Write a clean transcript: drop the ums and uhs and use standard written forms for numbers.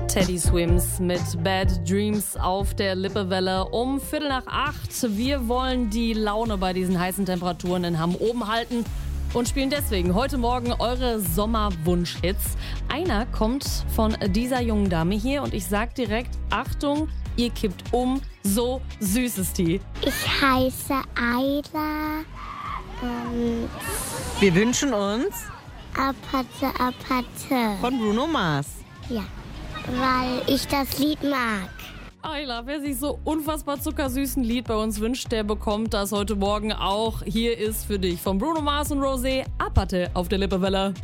Teddy Swims mit Bad Dreams auf der Lippewelle um 7:45. Wir wollen die Laune bei diesen heißen Temperaturen in Hamm oben halten und spielen deswegen heute Morgen eure Sommerwunsch-Hits. Einer kommt von dieser jungen Dame hier und ich sag direkt, Achtung, ihr kippt um, so süß ist die. Ich heiße Ayla und Wir wünschen uns Apate. von Bruno Mars. Ja, weil ich das Lied mag. Ayla, wer sich so unfassbar zuckersüßen Lied bei uns wünscht, der bekommt das heute Morgen auch. Hier ist für dich von Bruno Mars und Rosé Apate auf der Lippewelle.